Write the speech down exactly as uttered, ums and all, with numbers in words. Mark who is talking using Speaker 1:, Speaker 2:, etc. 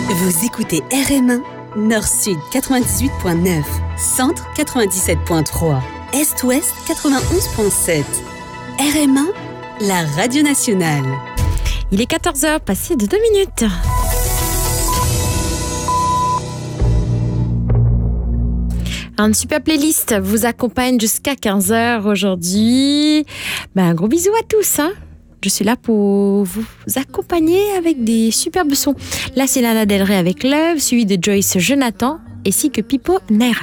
Speaker 1: Vous écoutez R M un, Nord-Sud quatre-vingt-dix-huit virgule neuf, Centre quatre-vingt-dix-sept virgule trois, Est-Ouest quatre-vingt-onze virgule sept. R M un, la radio nationale.
Speaker 2: Il est quatorze heures, passé de deux minutes. Une super playlist vous accompagne jusqu'à quinze heures aujourd'hui. Ben, un gros bisou à tous, hein. Je suis là pour vous accompagner avec des superbes sons. Là, c'est Lana Del Rey avec Love, suivi de Joyce Jonathan, ainsi que Pippo Naira.